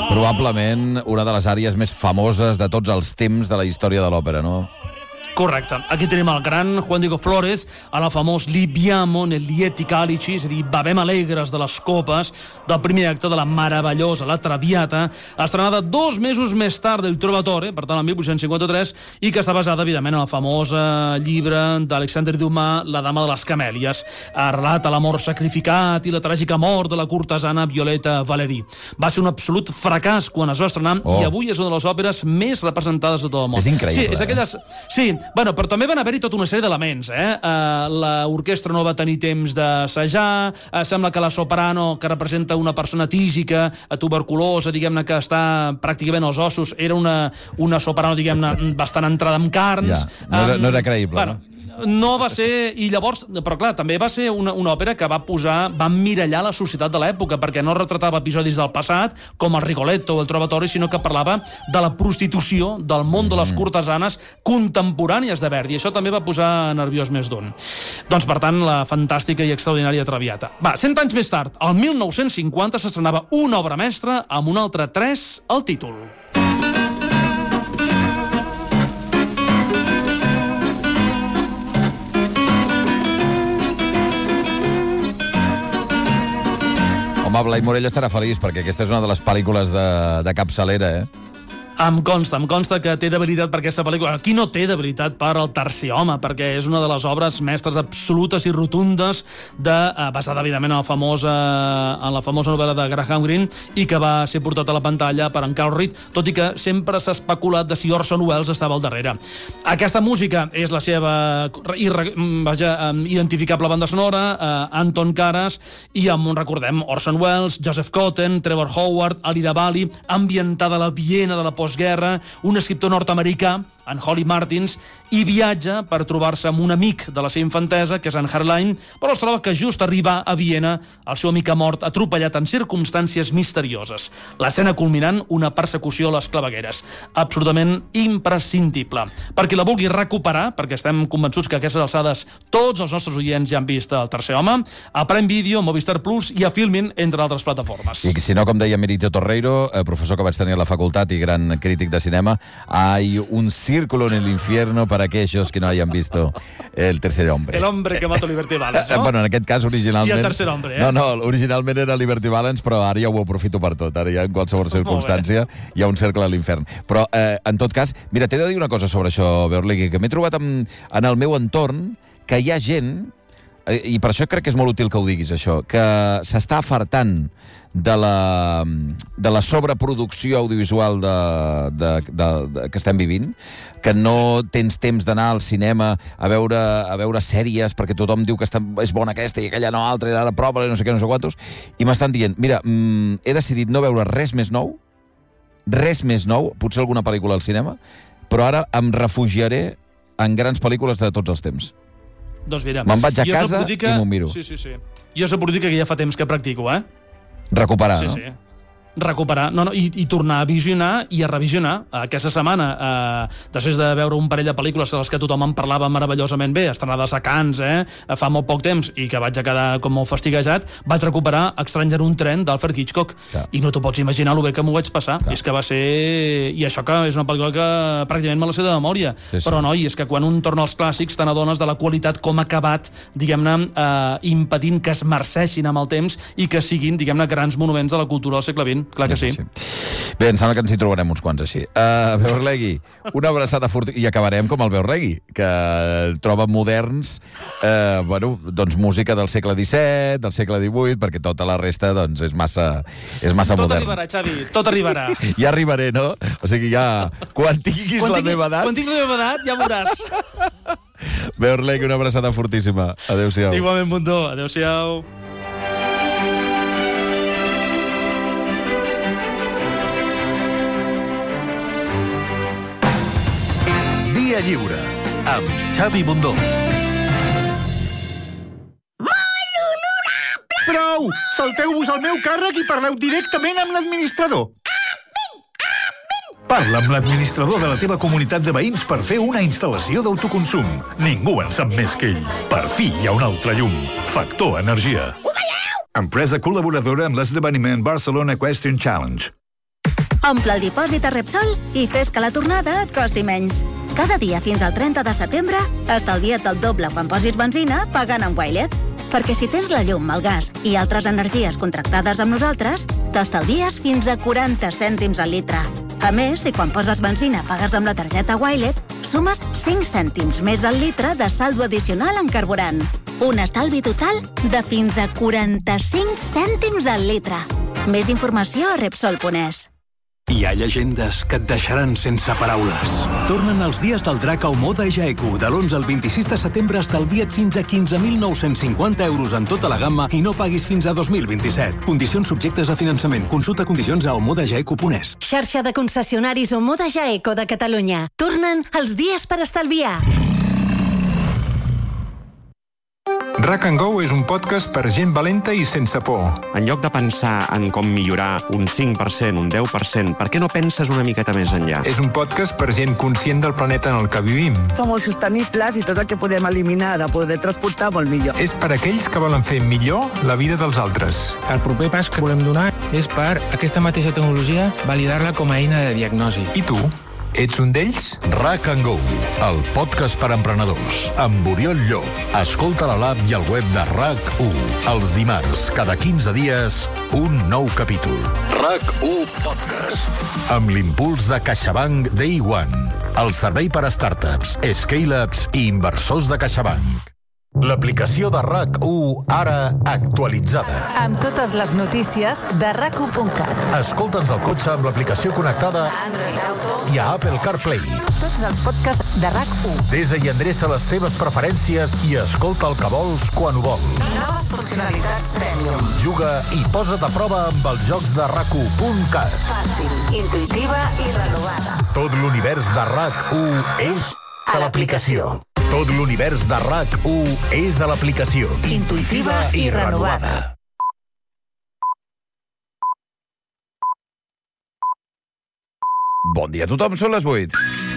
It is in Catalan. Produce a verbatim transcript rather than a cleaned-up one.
Probablement una de les àries més famoses de tots els temps de la història de l'òpera, no? Correcte. Aquí tenim el gran Juan Diego Flores a la famós Libiamo nel lieti calici, és a dir, bevem alegres de les copes, del primer acte de la meravellosa La Traviata, estrenada dos mesos més tard del Trovatore, per tant, el mil vuit-cents cinquanta-tres, i que està basada, evidentment, en el famós llibre d'Alexandre Dumas, La dama de les camèlies. Relata l'amor sacrificat i la tràgica mort de la cortesana Violeta Valéry. Va ser un absolut fracàs quan es va estrenar oh. i avui és una de les òperes més representades de tot el món. És increïble, sí, és aquelles... eh? Sí, bueno, però també van haver-hi tota una sèrie d'elements, eh? Uh, L'orquestra no va tenir temps d'assajar, uh, sembla que la soprano, que representa una persona tísica, tuberculosa, diguem-ne, que està pràcticament als ossos, era una, una soprano, diguem-ne, bastant entrada en carns. Ja, no, era, no era creïble, bueno, no? No va ser... I llavors, però clar, també va ser una, una òpera que va posar, va emmirallar la societat de l'època, perquè no retratava episodis del passat, com el Rigoletto o el Trovatore, sinó que parlava de la prostitució, del món de les cortesanes contemporànies de Verdi. I això també va posar nerviós més d'un. Doncs, per tant, la fantàstica i extraordinària Traviata. Va, cent anys més tard, el mil nou-cents cinquanta, s'estrenava una obra mestra amb un altre tres al títol. Home, Blai Morell estarà feliç, perquè aquesta és una de les pel·lícules de, de capçalera, eh? Em consta, em consta que té de veritat per aquesta pel·lícula. Qui no té de veritat per El tercer home, perquè és una de les obres mestres absolutes i rotundes de, eh, basada, evidentment, en la, famosa, en la famosa novel·la de Graham Greene i que va ser portat a la pantalla per en Carl Reed, tot i que sempre s'ha especulat de si Orson Welles estava al darrere. Aquesta música és la seva irre, vaja, identificable banda sonora, eh, Anton Karas, i amb, recordem, Orson Welles, Joseph Cotten, Trevor Howard, Alida Valli, ambientada a la Viena de la postguerra, un escriptor nord-americà, en Holly Martins, i viatja per trobar-se amb un amic de la seva infantesa, que és en Herrlein, però es troba que just arriba a Viena el seu amic ha mort atropellat en circumstàncies misterioses. L'escena culminant, una persecució a les clavegueres. Absolutament imprescindible. Per qui la vulgui recuperar, perquè estem convençuts que a aquestes alçades tots els nostres oients ja han vist El tercer home, a Prime Video, Movistar Plus i a Filmin, entre altres plataformes. I si no, com deia Meritio Torreiro, professor que vaig tenir a la facultat i gran crític de cinema, hay un círculo en el infierno para aquellos que no hayan visto El tercer hombre. El hombre que mató Liberty Valance, no? Bueno, en aquest cas, originalment... I El tercer hombre, eh? No, no, originalment era Liberty Valance, però ara ja ho aprofito per tot. Ara ja, en qualsevol circumstància, hi ha un cercle a l'infern. Però, eh, en tot cas, mira, t'he de dir una cosa sobre això, Beorlegui, que m'he trobat en, en el meu entorn que hi ha gent, i per això crec que és molt útil que ho diguis, això, que s'està afartant de la, de la sobreproducció audiovisual de, de, de, de, que estem vivint, que no tens temps d'anar al cinema a veure, a veure sèries perquè tothom diu que està, és bona aquesta i aquella no altra, i ara prova, no sé què, no sé quantos, i m'estan dient, mira, mm, he decidit no veure res més nou, res més nou, potser alguna pel·lícula al cinema, però ara em refugiaré en grans pel·lícules de tots els temps. Doncs mira, me'n vaig a casa que... i m'ho miro. Sí, sí, sí. Jo és la política que ja fa temps que practico, eh? Recuperar, sí, no? Sí, sí. Recuperar, no, no, i, i tornar a visionar i a revisionar. Aquesta setmana, eh, després de veure un parell de pel·lícules de les que tothom en parlava meravellosament bé, estrenades a Cannes, eh, fa molt poc temps, i que vaig a quedar com molt fastiguejat, vaig recuperar Estranger un tren d'Alfred Hitchcock. Clar. I no t'ho pots imaginar el bé que m'ho vaig passar. Clar. És que va ser... I això que és una pel·lícula que pràcticament me la sé de memòria. Sí, sí. Però, noi, és que quan un torna als clàssics te n'adones de la qualitat com ha acabat, diguem-ne, eh, impedint que es marceixin amb el temps i que siguin, diguem-ne, grans monuments de la cultura del segle vint. Clar que sí. sí. Bé, em sembla que ens hi trobarem uns quants així. Uh, Beorlegui, una abraçada fort... I acabarem com el Beorlegui, que troba moderns, uh, bueno, doncs música del segle disset, del segle divuit, perquè tota la resta, doncs, és massa, és massa tot modern. Tot arribarà, Xavi, tot arribarà. Ja arribaré, no? O sigui, ja... Quan tinguis quan la tingui, meva edat... Quan tinguis la meva edat, ja veuràs. Beorlegui, una abraçada fortíssima. Adéu-siau. Igualment, Bundó. Adéu-siau. Via Lliure, amb Xavi Bundó. Molt honorable! Prou! Salteu-vos al meu càrrec i parleu directament amb l'administrador. Admin! Admin! Parla amb l'administrador de la teva comunitat de veïns per fer una instal·lació d'autoconsum. Ningú en sap més que ell. Per fi hi ha un altre llum. Factor Energia. Ho veieu? Empresa col·laboradora amb l'esdeveniment Barcelona Equestrian Challenge. Omple el dipòsit a Repsol i fes que la tornada et costi menys. Cada dia fins al trenta de setembre, estalvia't el doble quan posis benzina pagant amb Wilet. Perquè si tens la llum, el gas i altres energies contractades amb nosaltres, t'estalvies fins a quaranta cèntims al litre. A més, si quan poses benzina pagues amb la targeta Wilet, sumes cinc cèntims més al litre de saldo addicional en carburant. Un estalvi total de fins a quaranta-cinc cèntims al litre. Més informació a Repsol punt es. Hi ha llegendes que et deixaran sense paraules. Tornen els dies del drac a Omoda i Jaeku. De l'onze al vint-i-sis de setembre estalvia't fins a quinze mil nou-cents cinquanta euros en tota la gamma i no paguis fins a dos mil vint-i-set. Condicions subjectes a finançament. Consulta condicions a omoda jaeku punt es. Xarxa de concessionaris Omoda Jaeco de Catalunya. Tornen els dies per estalviar. Rack and Go és un podcast per gent valenta i sense por. En lloc de pensar en com millorar un cinc per cent, un deu per cent, per què no penses una miqueta més enllà? És un podcast per gent conscient del planeta en el que vivim. Som molt sostenibles i tot el que podem eliminar de poder transportar molt millor. És per aquells que volen fer millor la vida dels altres. El proper pas que volem donar és per aquesta mateixa tecnologia validar-la com a eina de diagnosi. I tu? Ets un d'ells? Rack and Go, el podcast per emprenedors, amb Oriol Llop. Escolta a l'app i al web de RAC u. Els dimarts, cada quinze dies, un nou capítol. RAC u Podcast. Amb l'impuls de CaixaBank Day One, el servei per a startups, scale-ups i inversors de CaixaBank. L'aplicació de RAC u, ara actualitzada. Amb totes les notícies de rac u punt cat. Escolta'ns al cotxe amb l'aplicació connectada Android Auto i a Apple CarPlay. Tots els podcasts de RAC u. Desa i endreça les teves preferències i escolta el que vols quan ho vols. Noves funcionalitats Premium. Juga i posa't a prova amb els jocs de rac u punt cat. Fàcil, intuïtiva i renovada. Tot l'univers de RAC u és a l'aplicació. Tot l'univers de RAC u és a l'aplicació. Intuïtiva i renovada. Bon dia a tothom, són les vuit.